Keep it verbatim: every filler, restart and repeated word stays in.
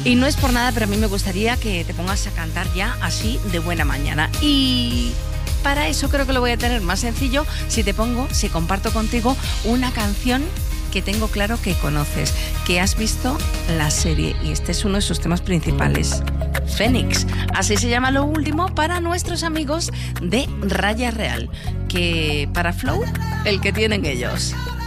Y no es por nada, pero a mí me gustaría que te pongas a cantar ya así de buena mañana. Y para eso creo que lo voy a tener más sencillo si te pongo, si comparto contigo una canción que tengo claro que conoces, que has visto la serie, y este es uno de sus temas principales, Fénix. Así se llama lo último para nuestros amigos de Raya Real, que para Flow, el que tienen ellos.